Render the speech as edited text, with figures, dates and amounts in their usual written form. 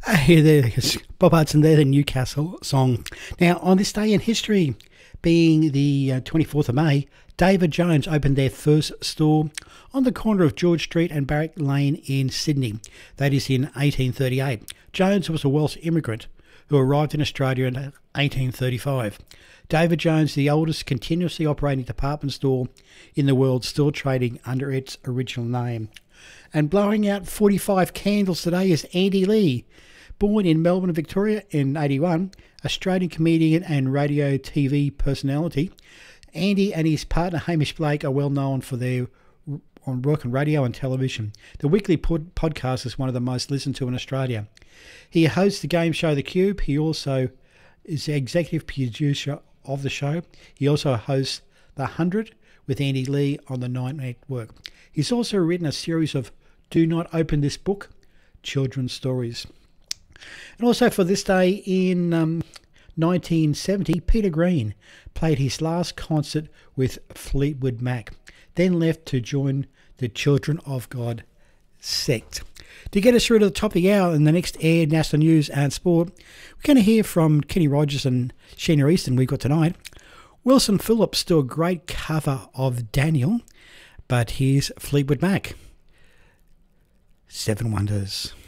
Hey there, it's Bob Hudson there, the Newcastle song. Now, on this day in history, being the 24th of May, David Jones opened their first store on the corner of George Street and Barrack Lane in Sydney. That is in 1838. Jones was a Welsh immigrant who arrived in Australia in 1835. David Jones, the oldest continuously operating department store in the world, still trading under its original name. And blowing out 45 candles today is Andy Lee. Born in Melbourne, Victoria in 81, Australian comedian and radio TV personality. Andy and his partner Hamish Blake are well known for their work on radio and television. The weekly podcast is one of the most listened to in Australia. He hosts the game show The Cube. He also is the executive producer of the show. He also hosts The 100 with Andy Lee on the Nine Network. He's also written a series of Do Not Open This Book children's stories. And also for this day in 1970, Peter Green played his last concert with Fleetwood Mac, then left to join the Children of God sect. To get us through to the top of the hour in the next Air National News and Sport, we're going to hear from Kenny Rogers and Sheena Easton we've got tonight. Wilson Phillips do a great cover of Daniel, but here's Fleetwood Mac. Seven Wonders.